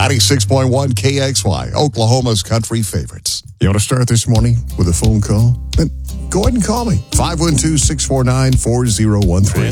96.1 KXY, Oklahoma's country favorites. You want to start this morning with a phone call? Then go ahead and call me. 512-649-4013.